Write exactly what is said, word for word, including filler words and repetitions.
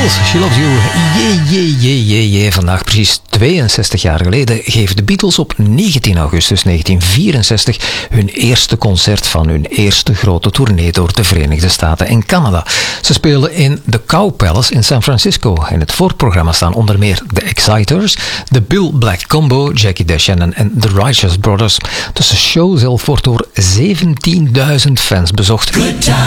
Beatles, She Loves You. Jee, jee, jee, jee, jee. Vandaag precies tweeënzestig jaar geleden geven de Beatles op negentien augustus negentien vierenzestig hun eerste concert van hun eerste grote tournee door de Verenigde Staten en Canada. Ze speelden in de Cow Palace in San Francisco. In het voorprogramma staan onder meer The Exciters, de Bill Black Combo, Jackie DeShannon en The Righteous Brothers. Dus de show zelf wordt door zeventienduizend fans bezocht.